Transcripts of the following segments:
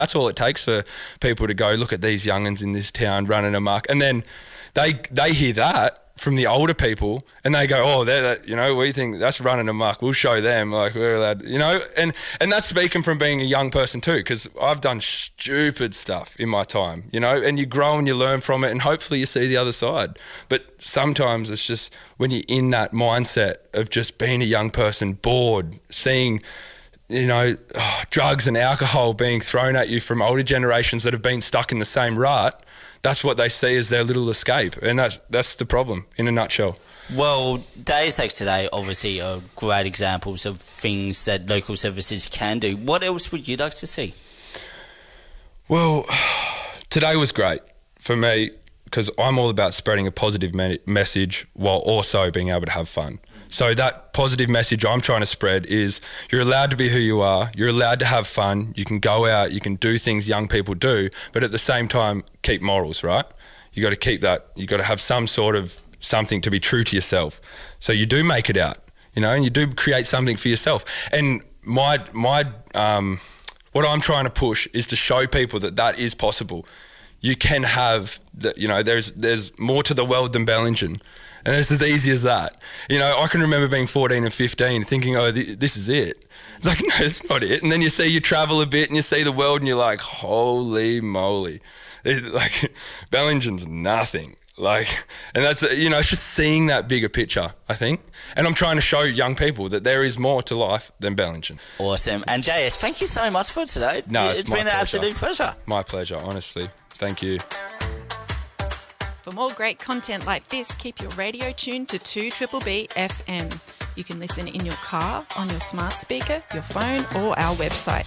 That's all it takes for people to go, look at these young'uns in this town running amok. And then they hear that from the older people and they go, oh, we think that's running amok. We'll show them, like, we're allowed, and that's speaking from being a young person too, because I've done stupid stuff in my time, and you grow and you learn from it and hopefully you see the other side. But sometimes it's just when you're in that mindset of just being a young person, bored, seeing, drugs and alcohol being thrown at you from older generations that have been stuck in the same rut, that's what they see as their little escape. And that's the problem in a nutshell. Well, days like today obviously are great examples of things that local services can do. What else would you like to see? Well, today was great for me because I'm all about spreading a positive message while also being able to have fun. So that positive message I'm trying to spread is you're allowed to be who you are. You're allowed to have fun. You can go out. You can do things young people do, but at the same time, keep morals, right? You got to keep that. You got to have some sort of something to be true to yourself. So you do make it out, and you do create something for yourself. And my what I'm trying to push is to show people that is possible. You can have that. There's more to the world than Bellingen. And it's as easy as that. I can remember being 14 and 15 thinking, oh, this is it. It's like, no, it's not it. And then you travel a bit and you see the world and you're like, holy moly. Like, Bellingen's nothing. Like, and that's, it's just seeing that bigger picture, I think. And I'm trying to show young people that there is more to life than Bellingen. Awesome. And JS, thank you so much for today. No, it's been an absolute pleasure. My pleasure, honestly. Thank you. For more great content like this, keep your radio tuned to 2BBB FM. You can listen in your car, on your smart speaker, your phone, or our website,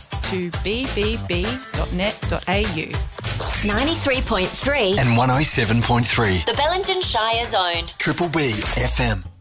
2bbb.net.au. 93.3 and 107.3. The Bellingen Shire Zone. Triple B FM.